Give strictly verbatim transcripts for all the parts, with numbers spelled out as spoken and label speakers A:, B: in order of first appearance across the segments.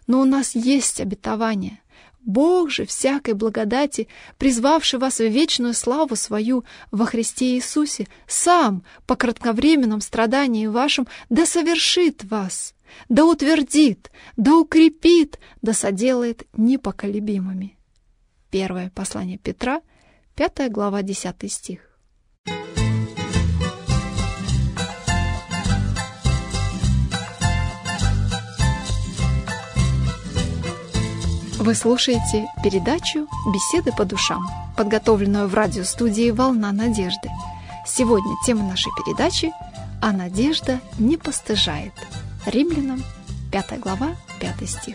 A: Но у нас есть обетование. Бог же всякой благодати, призвавший вас в вечную славу свою во Христе Иисусе, сам по кратковременном страдании вашем да совершит вас, да утвердит, да укрепит, да соделает непоколебимыми. Первое послание Петра, пятая глава, десятый стих. Вы слушаете передачу «Беседы по душам», подготовленную в радиостудии «Волна надежды». Сегодня тема нашей передачи «А надежда не постыжает». Римлянам, пятая глава, пятый стих.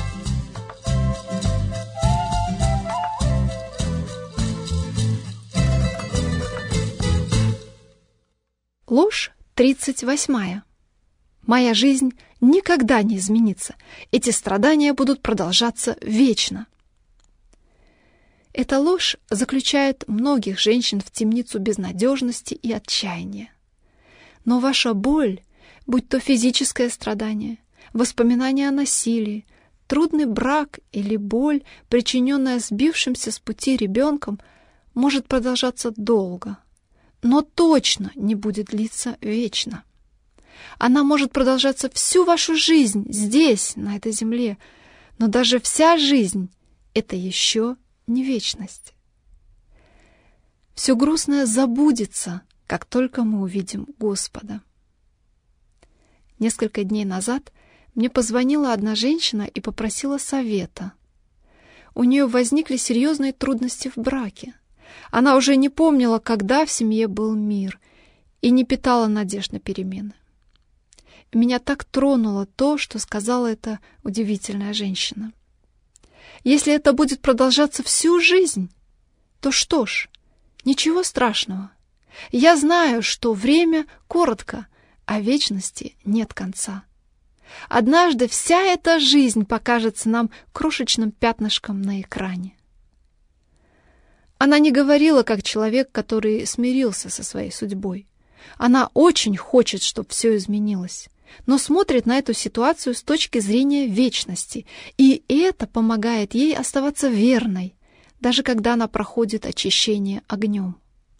A: Ложь тридцать восьмая. Моя жизнь никогда не изменится. Эти страдания будут продолжаться вечно. Эта ложь заключает многих женщин в темницу безнадежности и отчаяния. Но ваша боль, будь то физическое страдание, воспоминания о насилии, трудный брак или боль, причиненная сбившимся с пути ребенком, может продолжаться долго, но точно не будет длиться вечно. Она может продолжаться всю вашу жизнь здесь, на этой земле, но даже вся жизнь — это еще не вечность. Все грустное забудется, как только мы увидим Господа. Несколько дней назад мне позвонила одна женщина и попросила совета. У нее возникли серьезные трудности в браке. Она уже не помнила, когда в семье был мир, и не питала надежд на перемены. Меня так тронуло то, что сказала эта удивительная женщина. Если это будет продолжаться всю жизнь, то что ж, ничего страшного. Я знаю, что время коротко, а вечности нет конца. Однажды вся эта жизнь покажется нам крошечным пятнышком на экране. Она не говорила, как человек, который смирился со своей судьбой. Она очень хочет, чтобы все изменилось, но смотрит на эту ситуацию с точки зрения вечности, и это помогает ей оставаться верной, даже когда она проходит очищение огнем.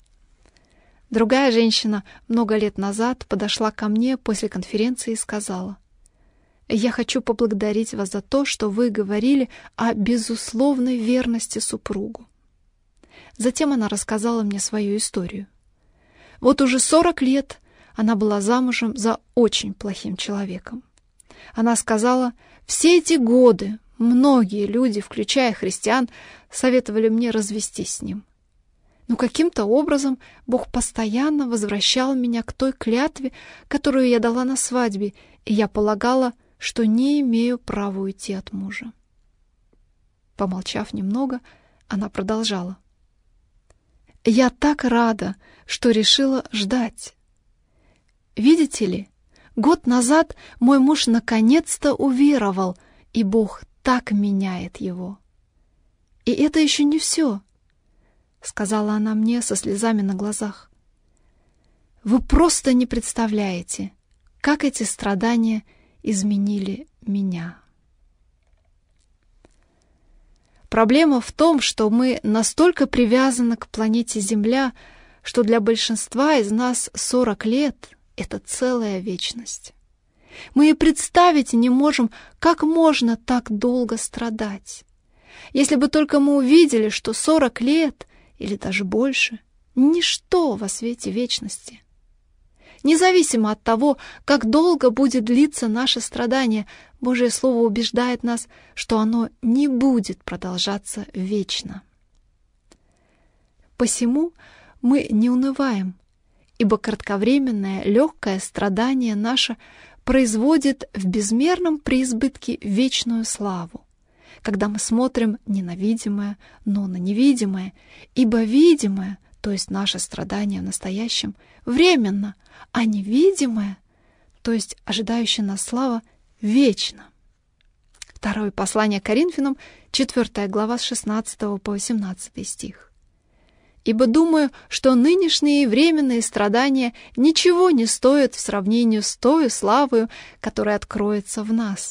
A: Другая женщина много лет назад подошла ко мне после конференции и сказала: «Я хочу поблагодарить вас за то, что вы говорили о безусловной верности супругу». Затем она рассказала мне свою историю. Вот уже сорок лет она была замужем за очень плохим человеком. Она сказала: «Все эти годы многие люди, включая христиан, советовали мне развестись с ним. Но каким-то образом Бог постоянно возвращал меня к той клятве, которую я дала на свадьбе, и я полагала, что не имею права уйти от мужа». Помолчав немного, она продолжала: «Я так рада, что решила ждать. Видите ли, год назад мой муж наконец-то уверовал, и Бог так меняет его. И это еще не все», — сказала она мне со слезами на глазах. «Вы просто не представляете, как эти страдания изменили меня». Проблема в том, что мы настолько привязаны к планете Земля, что для большинства из нас сорок лет — это целая вечность. Мы и представить не можем, как можно так долго страдать. Если бы только мы увидели, что сорок лет, или даже больше, ничто во свете вечности. Независимо от того, как долго будет длиться наше страдание, Божье Слово убеждает нас, что оно не будет продолжаться вечно. Посему мы не унываем, ибо кратковременное легкое страдание наше производит в безмерном преизбытке вечную славу, когда мы смотрим не на видимое, но на невидимое, ибо видимое, то есть наше страдание в настоящем, временно, а невидимое, то есть ожидающая нас слава, вечно. Второе послание Коринфянам, четвёртая глава, с шестнадцатого по восемнадцатый стих. «Ибо думаю, что нынешние временные страдания ничего не стоят в сравнении с той славою, которая откроется в нас.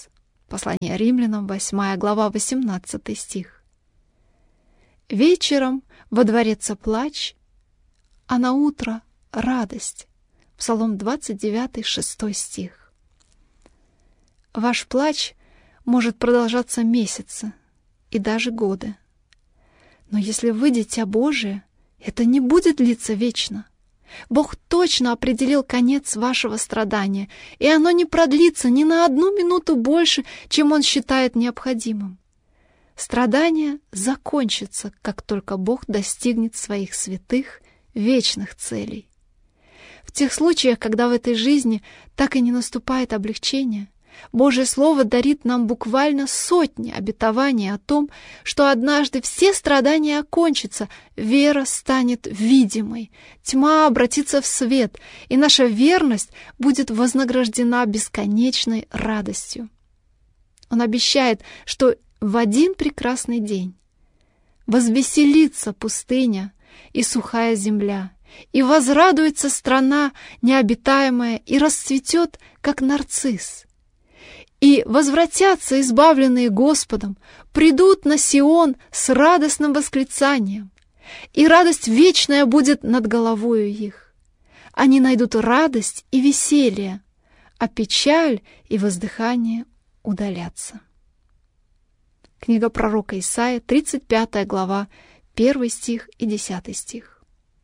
A: Послание Римлянам, восьмая глава, восемнадцатый стих. Вечером водворится плач, а на утро радость. Псалом двадцать девятый, шестой стих. Ваш плач может продолжаться месяцы и даже годы. Но если вы дитя Божие, это не будет длиться вечно. Бог точно определил конец вашего страдания, и оно не продлится ни на одну минуту больше, чем Он считает необходимым. Страдание закончится, как только Бог достигнет своих святых, вечных целей. В тех случаях, когда в этой жизни так и не наступает облегчение, Божье Слово дарит нам буквально сотни обетований о том, что однажды все страдания окончатся, вера станет видимой, тьма обратится в свет, и наша верность будет вознаграждена бесконечной радостью. Он обещает, что в один прекрасный день возвеселится пустыня и сухая земля, и возрадуется страна необитаемая, и расцветет, как нарцисс. И возвратятся избавленные Господом, придут на Сион с радостным восклицанием, и радость вечная будет над головою их. Они найдут радость и веселье, а печаль и воздыхание удалятся. Книга пророка Исаия, тридцать пятая глава, первый стих и десятый стих.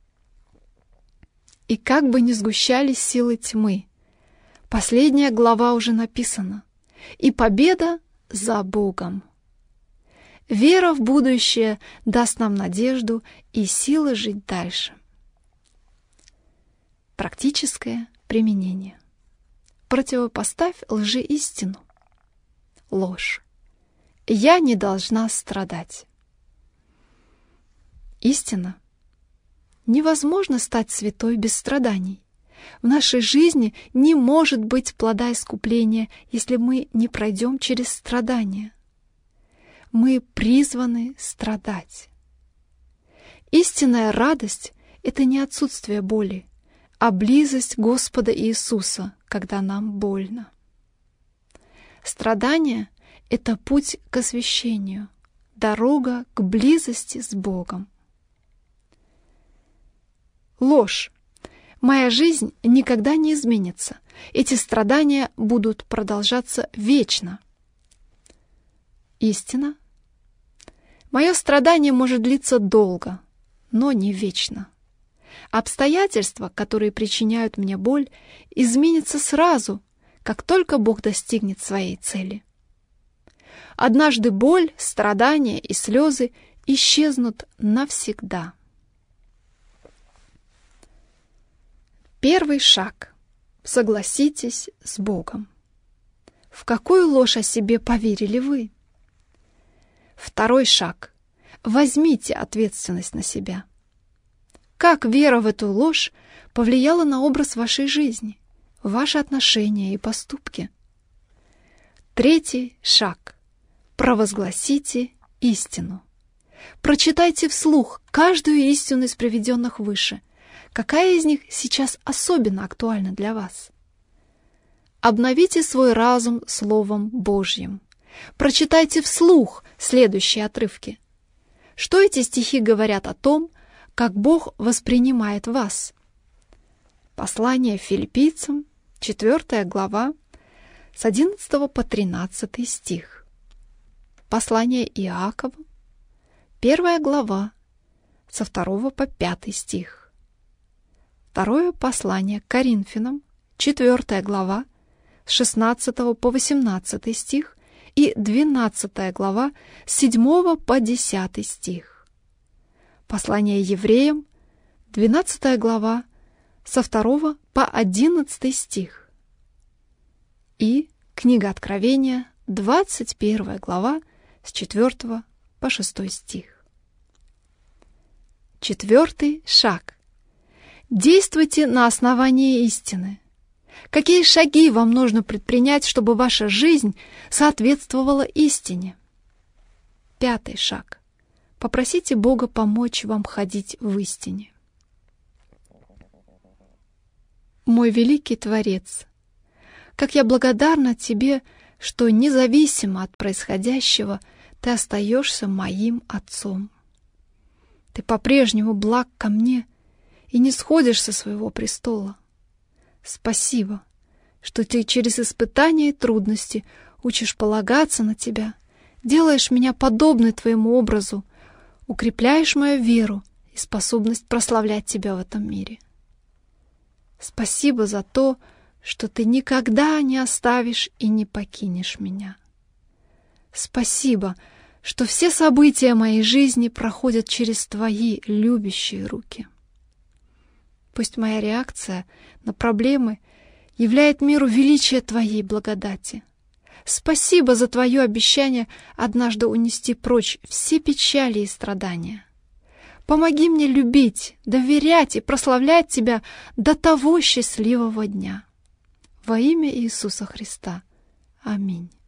A: И как бы ни сгущались силы тьмы, последняя глава уже написана, и победа за Богом. Вера в будущее даст нам надежду и силы жить дальше. Практическое применение. Противопоставь лжи истину. Ложь. Я не должна страдать. Истина. Невозможно стать святой без страданий. В нашей жизни не может быть плода искупления, если мы не пройдем через страдания. Мы призваны страдать. Истинная радость — это не отсутствие боли, а близость Господа Иисуса, когда нам больно. Страдание — это путь к освящению, дорога к близости с Богом. Ложь. Моя жизнь никогда не изменится. Эти страдания будут продолжаться вечно. Истина. Мое страдание может длиться долго, но не вечно. Обстоятельства, которые причиняют мне боль, изменятся сразу, как только Бог достигнет своей цели. Однажды боль, страдания и слезы исчезнут навсегда. Первый шаг. Согласитесь с Богом. В какую ложь о себе поверили вы? Второй шаг. Возьмите ответственность на себя. Как вера в эту ложь повлияла на образ вашей жизни, ваши отношения и поступки? Третий шаг. Провозгласите истину. Прочитайте вслух каждую истину из приведенных выше. Какая из них сейчас особенно актуальна для вас? Обновите свой разум Словом Божьим. Прочитайте вслух следующие отрывки. Что эти стихи говорят о том, как Бог воспринимает вас? Послание Филиппийцам, четвёртая глава, с одиннадцатого по тринадцатый стих. Послание Иакову, первая глава, со второго по пятый стих. Второе послание к Коринфянам, четвёртая глава, с шестнадцатого по восемнадцатый стих и двенадцатая глава, с седьмого по десятый стих. Послание Евреям, двенадцатая глава, со второго по одиннадцатый стих. И книга Откровения, двадцать первая глава, с четвёртого по шестой стих. Четвертый шаг. Действуйте на основании истины. Какие шаги вам нужно предпринять, чтобы ваша жизнь соответствовала истине? Пятый шаг. Попросите Бога помочь вам ходить в истине. Мой великий Творец, как я благодарна Тебе, что независимо от происходящего ты остаешься моим отцом. Ты по-прежнему благ ко мне и не сходишь со своего престола. Спасибо, что ты через испытания и трудности учишь полагаться на тебя, делаешь меня подобной твоему образу, укрепляешь мою веру и способность прославлять тебя в этом мире. Спасибо за то, что ты никогда не оставишь и не покинешь меня. Спасибо, что все события моей жизни проходят через твои любящие руки. Пусть моя реакция на проблемы являет миру величие твоей благодати. Спасибо за твое обещание однажды унести прочь все печали и страдания. Помоги мне любить, доверять и прославлять тебя до того счастливого дня. Во имя Иисуса Христа. Аминь.